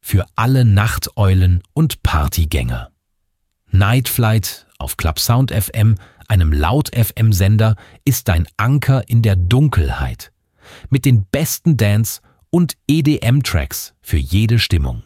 für alle Nachteulen und Partygänger. Night Flight auf Club Sound FM, einem Laut-FM-Sender, ist dein Anker in der Dunkelheit. Mit den besten Dance- und EDM-Tracks für jede Stimmung.